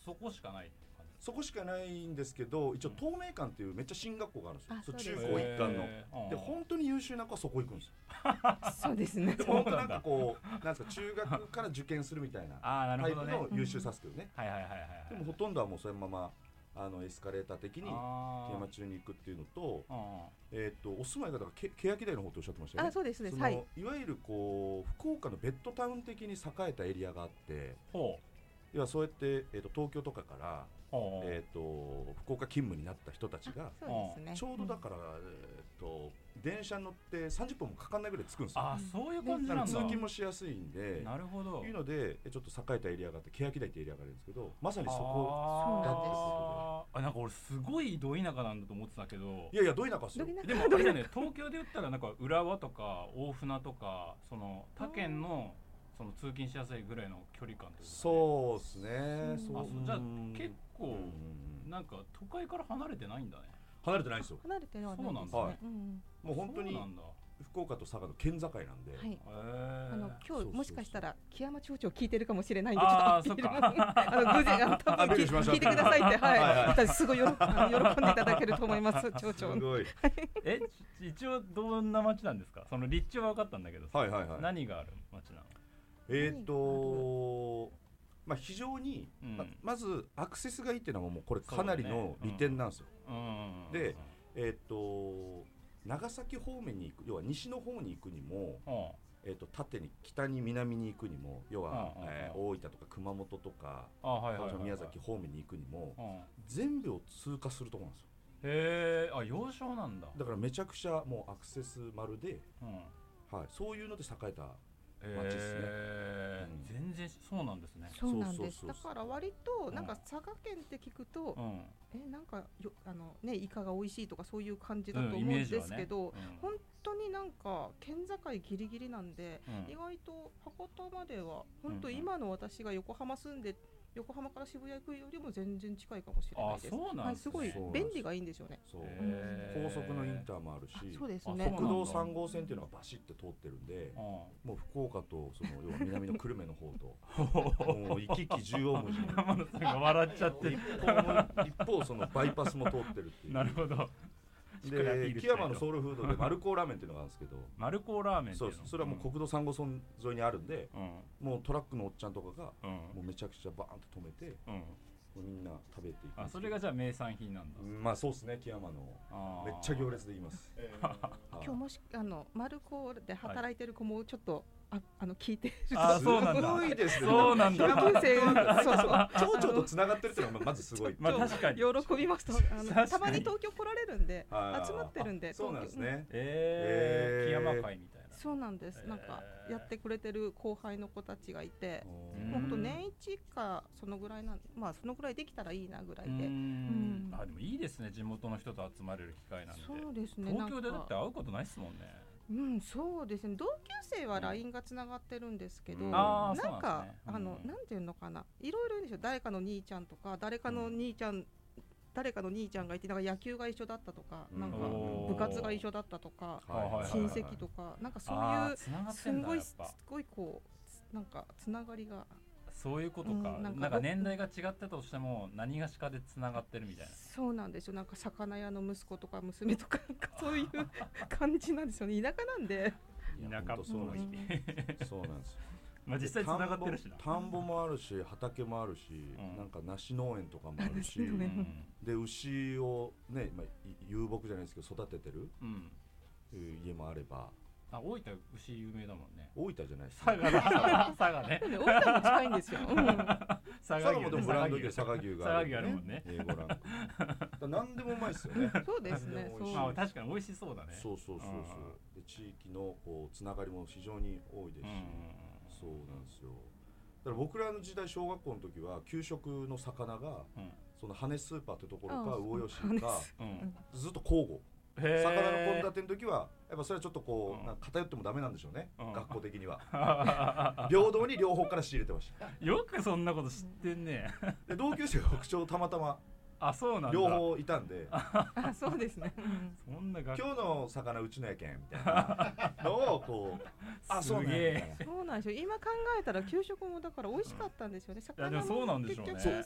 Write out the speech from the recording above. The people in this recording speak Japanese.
そこしかないって感じ。 そこしかないんですけど、一応東明館っていうめっちゃ進学校があるんですよ。 そうです中高一貫ので、 うん本当に優秀な子はそこ行くんですよ。 そうですね。 で本当なんかこうなんですか、中学から受験するみたいななタイプるほどね。 の優秀さですけどね。 はいはいはいはいはい。 でもほとんどはもうそのままエスカレーター的に木山中に行くっていうのと、お住まいがだから欅台の方っておっしゃってましたよね。 そうですね。 その、 はい。 いわゆるこう福岡のベッドタウン的に栄えたエリアがあって、 ほ要はそうやって、東京とかから福岡勤務になった人たちがそうですね。 ちょうどだから、電車に乗って30分もかかんないぐらい着くんですよ。 そういう感じなんだ。 通勤もしやすいんで、 なるほど。 いうのでちょっと栄えたエリアがあって、欅台ってエリアがあるんですけど、まさにそこそうなんです。 なんか俺すごいど田舎なんだと思ってたけど、 いやいやど田舎っすよ。 でもあれだね、東京で言ったらなんか浦和とか大船とかその他県のその通勤しやすいぐらいの距離感ってことですね。 そうですね。 じゃあ結構なんか都会から離れてないんだね。 離れてないですよ。 離れてないですね。 そうなんだ。 もう本当に福岡と佐賀の県境なんで。 はい。今日もしかしたら木山町長聞いてるかもしれないんで、ちょっと偶然多分聞いてくださいって、私すごい喜んでいただけると思います、町長。 すごい。 一応どんな町なんですか。その立地は分かったんだけど、何がある町なの？非常にまずアクセスがいいっていうのはもうこれかなりの利点なんですよ。で、長崎方面に行く、要は西の方に行くにも、縦に北に南に行くにも、要は大分とか熊本とか宮崎方面に行くにも全部を通過するところなんですよ。 へえ、要衝なんだ。 だからめちゃくちゃもうアクセス丸で、そういうので栄えた町ですね。 全然そうなんですね。 そうなんです。だから割となんか佐賀県って聞くと、なんかイカが美味しいとかそういう感じだと思うんですけど、本当になんか県境ギリギリなんで、意外と博多までは本当今の私が横浜住んで横浜から渋谷行くよりも全然近いかもしれないです。 そうなんですね。 すごい便利がいいんですよね。 高速のインターもあるし、 そうですね。 国道3号線っていうのがバシッて通ってるんで、もう福岡とその要は南の久留米の方ともう行き来縦横無尽。 天野さんが笑っちゃって、 一方そのバイパスも通ってるっていう。 なるほど。 で木山のソウルフードで丸高ラーメンっていうのがあるんですけど、 丸高ラーメンっていうの、 それはもう国道3号線沿いにあるんで、もうトラックのおっちゃんとかがもうめちゃくちゃバーンと止めて、みんな食べていく。 それがじゃあ名産品なんだ。 まあそうですね、木山のめっちゃ行列で言います。 今日もし丸高で働いてる子もちょっと聞いてる。 そうなんだ。すごいですね。 そうなんだ。 同級生、 町長とつながってるっていうのがまずすごい。 確かに。 喜びますと、たまに東京来られるんで、集まってるんで。 そうなんですね。 木山会みたいな。 そうなんです。なんかやってくれてる後輩の子たちがいて、本当年一かそのぐらいなんで、そのぐらいできたらいいなぐらいで。でもいいですね、地元の人と集まれる機会なんで。 そうですね。 東京でだって会うことないですもんね。 そうですね。同級生は LINE がつながってるんですけど、 なんかなんていうのかな、いろいろいるんですよ。誰かの兄ちゃんとか誰かの兄ちゃんがいて、なんか野球が一緒だったとか、なんか部活が一緒だったとか、親戚とか、なんかそういうすごいこうなんかつながりが。 そういうことか。なんか年代が違ったとしても何がしかでつながってるみたいな。 そうなんですよ。なんか魚屋の息子とか娘とか、そういう感じなんですよね。田舎なんで。 田舎っぽい。 そうなんですよ。 実際つながってるしな。 田んぼもあるし畑もあるし、なんか梨農園とかもあるし、で牛をね、遊牧じゃないですけど育ててる家もあれば。 大分牛有名だもんね。 大分じゃないです。 佐賀ね。 大分も近いんですよ。 佐賀もでもブランド牛、佐賀牛があるもんね。 A5ランク。なんでもうまいですよね。 そうですね。 確かに美味しそうだね。 そう。で地域のこうつながりも非常に多いですし、そうなんですよ。だから僕らの時代小学校の時は給食の魚がその羽スーパーってところか魚吉かずっと交互。魚の献立の時はやっぱそれはちょっとこう偏ってもダメなんでしょうね、学校的には。平等に両方から仕入れてました。 よくそんなこと知ってんね。 で同級生が北長たまたま両方いたんで、 そうですね。 今日の魚うちのやけんみたいなのをこうそうなんですよ。 今考えたら給食もだから美味しかったんですよね。 そうなんでしょうね。